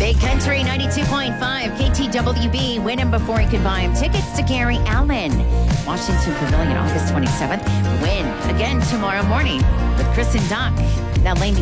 Big Country 92.5 KTWB. Win him before he could buy him. Tickets to Gary Allen. Washington Pavilion, August 27th. Win again tomorrow morning with Chris and Doc. Now, Lane